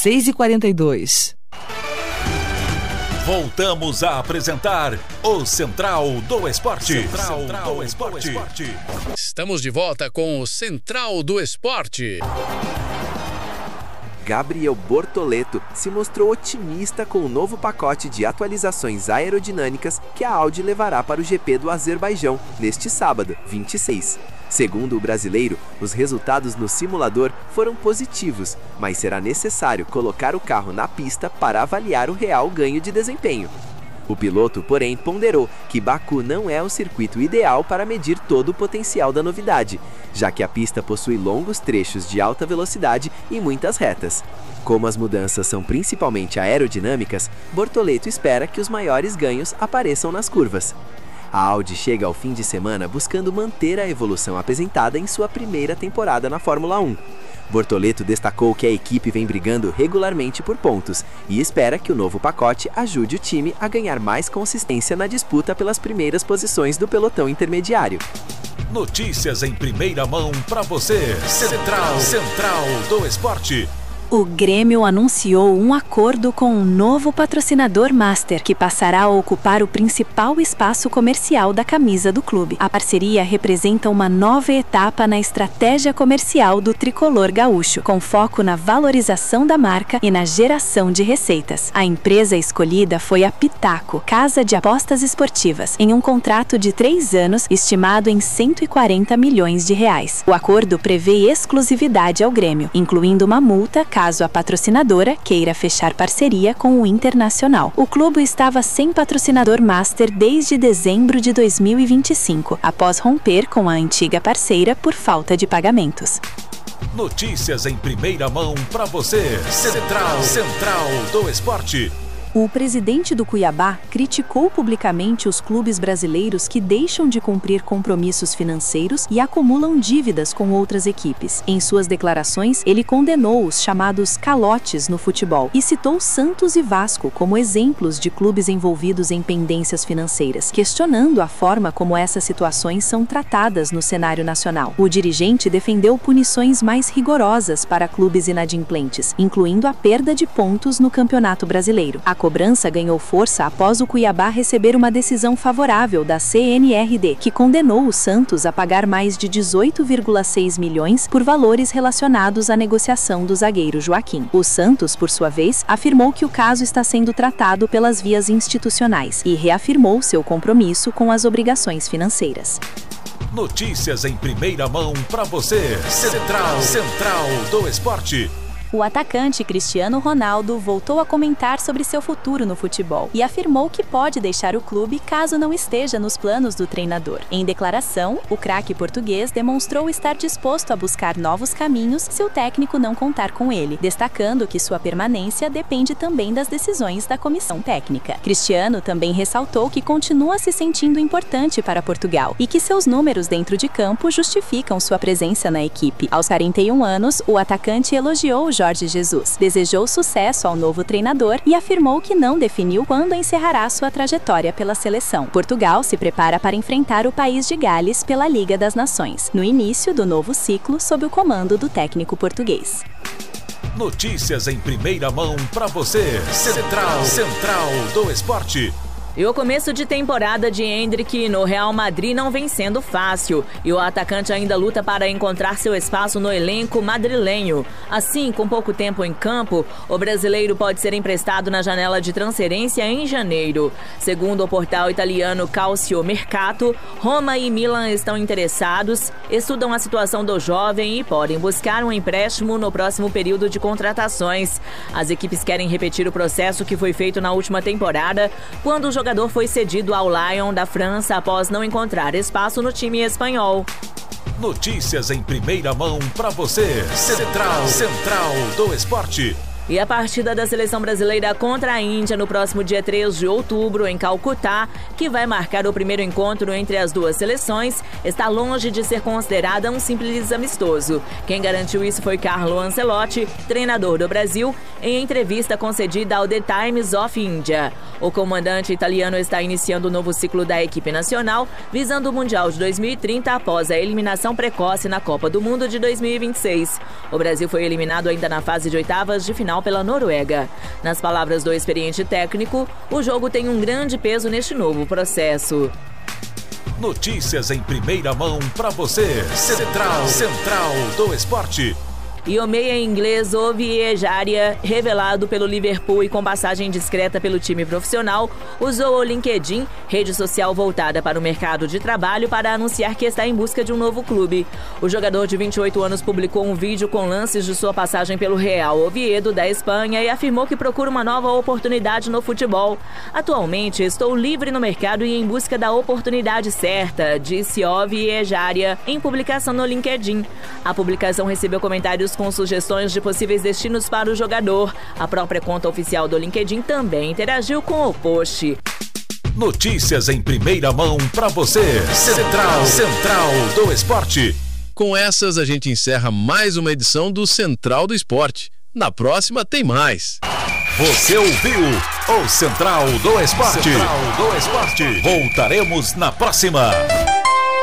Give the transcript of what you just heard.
6h42. Voltamos a apresentar o Central do Esporte. Central do Esporte. Estamos de volta com o Central do Esporte. Gabriel Bortoleto se mostrou otimista com o novo pacote de atualizações aerodinâmicas que a Audi levará para o GP do Azerbaijão neste sábado, 26. Segundo o brasileiro, os resultados no simulador foram positivos, mas será necessário colocar o carro na pista para avaliar o real ganho de desempenho. O piloto, porém, ponderou que Baku não é o circuito ideal para medir todo o potencial da novidade, já que a pista possui longos trechos de alta velocidade e muitas retas. Como as mudanças são principalmente aerodinâmicas, Bortoleto espera que os maiores ganhos apareçam nas curvas. A Audi chega ao fim de semana buscando manter a evolução apresentada em sua primeira temporada na Fórmula 1. Bortoleto destacou que a equipe vem brigando regularmente por pontos e espera que o novo pacote ajude o time a ganhar mais consistência na disputa pelas primeiras posições do pelotão intermediário. Notícias em primeira mão para você. Central do Esporte. O Grêmio anunciou um acordo com um novo patrocinador master, que passará a ocupar o principal espaço comercial da camisa do clube. A parceria representa uma nova etapa na estratégia comercial do tricolor gaúcho, com foco na valorização da marca e na geração de receitas. A empresa escolhida foi a Pitaco, casa de apostas esportivas, em um contrato de 3 anos, estimado em 140 milhões de reais. O acordo prevê exclusividade ao Grêmio, incluindo uma multa caso a patrocinadora queira fechar parceria com o Internacional. O clube estava sem patrocinador master desde dezembro de 2025, após romper com a antiga parceira por falta de pagamentos. Notícias em primeira mão para você. Central do Esporte. O presidente do Cuiabá criticou publicamente os clubes brasileiros que deixam de cumprir compromissos financeiros e acumulam dívidas com outras equipes. Em suas declarações, ele condenou os chamados calotes no futebol e citou Santos e Vasco como exemplos de clubes envolvidos em pendências financeiras, questionando a forma como essas situações são tratadas no cenário nacional. O dirigente defendeu punições mais rigorosas para clubes inadimplentes, incluindo a perda de pontos no Campeonato Brasileiro. A cobrança ganhou força após o Cuiabá receber uma decisão favorável da CNRD, que condenou o Santos a pagar mais de 18,6 milhões por valores relacionados à negociação do zagueiro Joaquim. O Santos, por sua vez, afirmou que o caso está sendo tratado pelas vias institucionais e reafirmou seu compromisso com as obrigações financeiras. Notícias em primeira mão para você. Central do Esporte. O atacante Cristiano Ronaldo voltou a comentar sobre seu futuro no futebol e afirmou que pode deixar o clube caso não esteja nos planos do treinador. Em declaração, o craque português demonstrou estar disposto a buscar novos caminhos se o técnico não contar com ele, destacando que sua permanência depende também das decisões da comissão técnica. Cristiano também ressaltou que continua se sentindo importante para Portugal e que seus números dentro de campo justificam sua presença na equipe. Aos 41 anos, o atacante elogiou Jorge Jesus, desejou sucesso ao novo treinador e afirmou que não definiu quando encerrará sua trajetória pela seleção. Portugal se prepara para enfrentar o país de Gales pela Liga das Nações, no início do novo ciclo sob o comando do técnico português. Notícias em primeira mão para você. Central do Esporte. E o começo de temporada de Endrick no Real Madrid não vem sendo fácil, e o atacante ainda luta para encontrar seu espaço no elenco madrilenho. Assim, com pouco tempo em campo, o brasileiro pode ser emprestado na janela de transferência em janeiro. Segundo o portal italiano Calcio Mercato, Roma e Milan estão interessados, estudam a situação do jovem e podem buscar um empréstimo no próximo período de contratações. As equipes querem repetir o processo que foi feito na última temporada, quando o jogador foi cedido ao Lyon da França após não encontrar espaço no time espanhol. Notícias em primeira mão para você. Central do Esporte. E a partida da seleção brasileira contra a Índia no próximo dia 3 de outubro em Calcutá, que vai marcar o primeiro encontro entre as duas seleções, está longe de ser considerada um simples amistoso. Quem garantiu isso foi Carlo Ancelotti, treinador do Brasil, em entrevista concedida ao The Times of India. O comandante italiano está iniciando o novo ciclo da equipe nacional, visando o Mundial de 2030 após a eliminação precoce na Copa do Mundo de 2026. O Brasil foi eliminado ainda na fase de oitavas de final semifinal pela Noruega. Nas palavras do experiente técnico, o jogo tem um grande peso neste novo processo. Notícias em primeira mão para você. Central do Esporte. E o meia inglês Ovie Ejaria, revelado pelo Liverpool e com passagem discreta pelo time profissional, usou o LinkedIn, rede social voltada para o mercado de trabalho, para anunciar que está em busca de um novo clube. O jogador de 28 anos publicou um vídeo com lances de sua passagem pelo Real Oviedo da Espanha e afirmou que procura uma nova oportunidade no futebol. Atualmente estou livre no mercado e em busca da oportunidade certa, disse Ovie Ejaria em publicação no LinkedIn. A publicação recebeu comentários com sugestões de possíveis destinos para o jogador. A própria conta oficial do LinkedIn também interagiu com o post. Notícias em primeira mão para você. Central do Esporte. Com essas, a gente encerra mais uma edição do Central do Esporte. Na próxima tem mais. Você ouviu o Central do Esporte. Voltaremos na próxima.